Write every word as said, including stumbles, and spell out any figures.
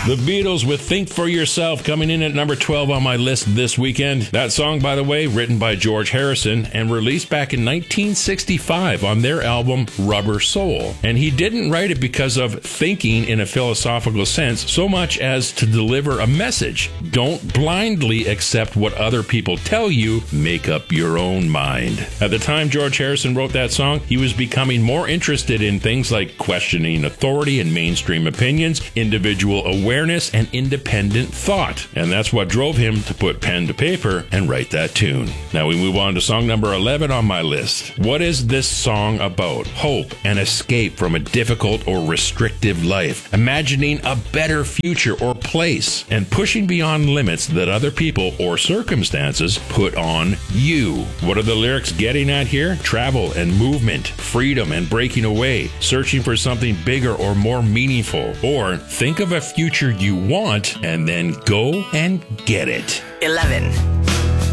The Beatles with Think for Yourself coming in at number twelve on my list this weekend. That song, by the way, written by George Harrison and released back in nineteen sixty-five on their album Rubber Soul. And he didn't write it because of thinking in a philosophical sense so much as to deliver a message. Don't blindly accept what other people tell you. Make up your own mind. At the time George Harrison wrote that song, he was becoming more interested in things like questioning authority and mainstream opinions, individual awareness, and independent thought. And that's what drove him to put pen to paper and write that tune. Now we move on to song number eleven on my list. What is this song about? Hope and escape from a difficult or restrictive life, imagining a better future or place, and pushing beyond limits that other people or circumstances put on you. What are the lyrics getting at here? Travel and movement, freedom and breaking away, searching for something bigger or more meaningful, or think of a future you want and then go and get it. eleven.